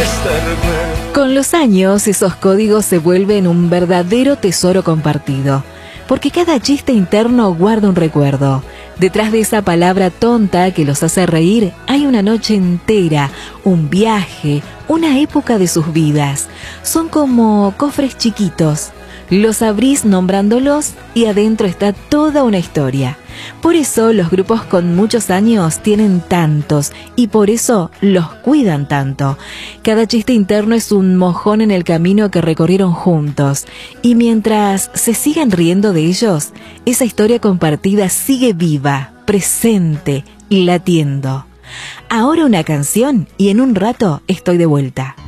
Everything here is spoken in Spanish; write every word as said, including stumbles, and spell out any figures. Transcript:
estarme. Con los años, esos códigos se vuelven un verdadero tesoro compartido, porque cada chiste interno guarda un recuerdo. Detrás de esa palabra tonta que los hace reír, hay una noche entera, un viaje, una época de sus vidas. Son como cofres chiquitos. Los abrís nombrándolos y adentro está toda una historia. Por eso los grupos con muchos años tienen tantos y por eso los cuidan tanto. Cada chiste interno es un mojón en el camino que recorrieron juntos. Y mientras se siguen riendo de ellos, esa historia compartida sigue viva, presente, latiendo. Ahora una canción y en un rato estoy de vuelta.